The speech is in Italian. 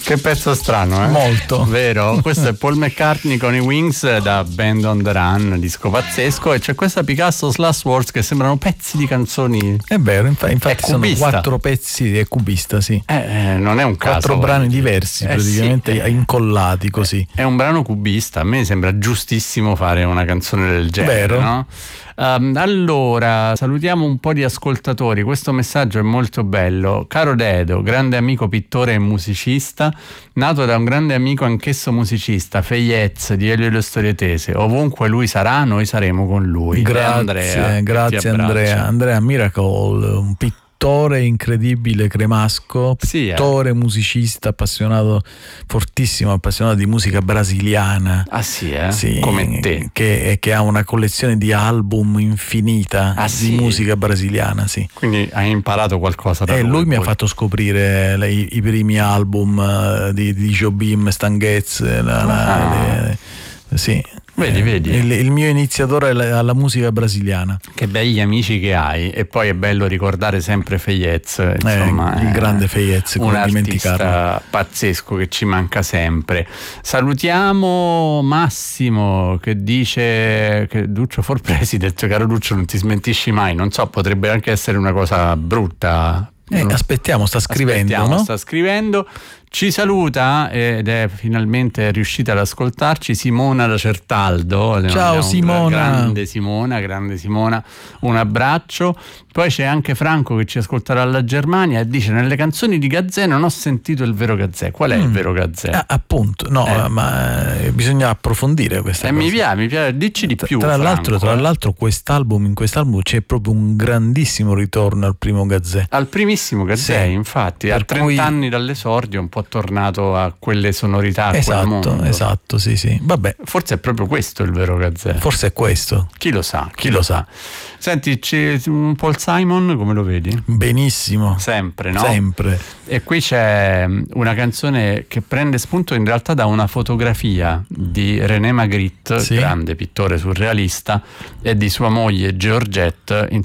Che pezzo strano, eh? Molto. Vero? Questo è Paul McCartney con i Wings da Band on the Run, disco pazzesco, e c'è questa Picasso Last Words che sembrano pezzi di canzoni. È vero, infatti sono cubista. 4 pezzi, è cubista, sì. Non è un caso. 4 brani diversi, praticamente sì, incollati così. È un brano cubista, a me sembra giustissimo fare una canzone del genere, vero? No? Allora, salutiamo un po' di ascoltatori. Questo messaggio è molto bello. Caro Dedo, grande amico pittore e musicista, nato da un grande amico anch'esso musicista, Feyez di Elio e le Storie Tese. Ovunque lui sarà, noi saremo con lui. Grazie, grazie Andrea Miracle, un pittore incredibile, cremasco, pittore, musicista, appassionato, fortissimo appassionato di musica brasiliana. Ah sì, Sì, come te. Che ha una collezione di album infinita di musica brasiliana, sì. Quindi hai imparato qualcosa da lui mi ha fatto scoprire i primi album di Jobim, Stan Getz, sì. Vedi. Il mio iniziatore alla musica brasiliana. Che begli amici che hai, e poi è bello ricordare sempre Feyez, insomma, il grande Feyez, un artista pazzesco che ci manca sempre. Salutiamo Massimo che dice che Duccio for President, caro Duccio, non ti smentisci mai, non so, potrebbe anche essere una cosa brutta. Aspettiamo, sta scrivendo, no? Sta scrivendo. Ci saluta ed è finalmente riuscita ad ascoltarci Simona da Certaldo. Ciao Simona. Grande Simona, un abbraccio. Poi c'è anche Franco che ci ascolterà dalla Germania e dice: nelle canzoni di Gazzè non ho sentito il vero Gazzè. Qual è il vero Gazzè? Appunto, no, ma bisogna approfondire questa cosa. Mi piace, dici di più. Tra l'altro in quest'album c'è proprio un grandissimo ritorno al primo Gazzè. Al primissimo Gazzè, sì. Infatti, a 30 anni dall'esordio un po' tornato a quelle sonorità, a quel mondo. Esatto, sì. Vabbè. Forse è proprio questo il vero Gazzè. Forse è questo. Chi lo sa. Senti, c'è un Paul Simon, come lo vedi? Benissimo. Sempre, no? Sempre. E qui c'è una canzone che prende spunto in realtà da una fotografia di René Magritte, grande pittore surrealista, e di sua moglie Georgette,